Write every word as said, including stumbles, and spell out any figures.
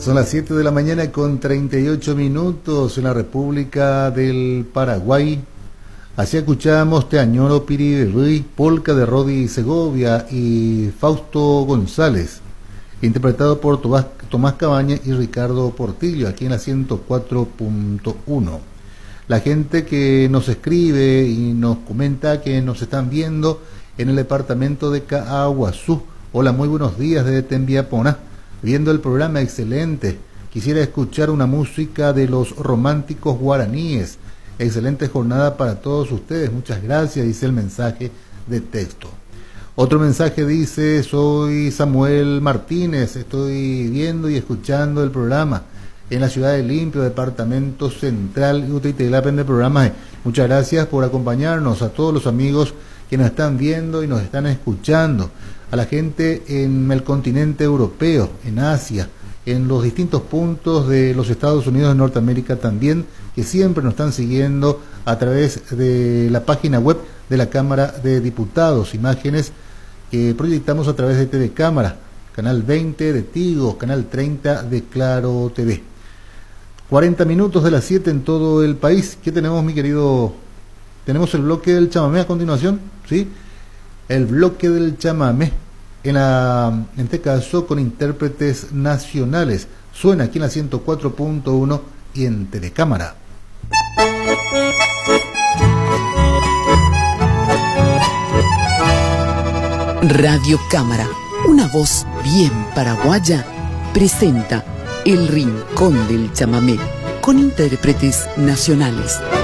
Son las siete de la mañana con treinta y ocho minutos en la República del Paraguay. Así escuchamos Te añoro Piribebui, polca de Rodi Segovia y Fausto González, interpretado por Tomás, Tomás Cabaña y Ricardo Portillo, aquí en la ciento cuatro punto uno. La gente que nos escribe y nos comenta que nos están viendo en el departamento de Caaguazú. Hola, muy buenos días desde Tembiapona, viendo el programa excelente. Quisiera escuchar una música de los románticos guaraníes. Excelente jornada para todos ustedes, muchas gracias, dice el mensaje de texto. Otro mensaje dice: soy Samuel Martínez, estoy viendo y escuchando el programa en la ciudad de Limpio, departamento central, Utitelapen del programa. Muchas gracias por acompañarnos, a todos los amigos que nos están viendo y nos están escuchando, a la gente en el continente europeo, en Asia, en los distintos puntos de los Estados Unidos de Norteamérica también, que siempre nos están siguiendo a través de la página web de la Cámara de Diputados, imágenes que proyectamos a través de T V Cámara, canal veinte de Tigo, canal treinta de Claro T V. cuarenta minutos de las siete en todo el país. ¿Qué tenemos, mi querido? Tenemos el bloque del chamamé a continuación, ¿sí? El bloque del chamamé, en, la, en este caso con intérpretes nacionales. Suena aquí en la ciento cuatro punto uno y en Telecámara. Radio Cámara, una voz bien paraguaya, presenta El Rincón del Chamamé, con intérpretes nacionales.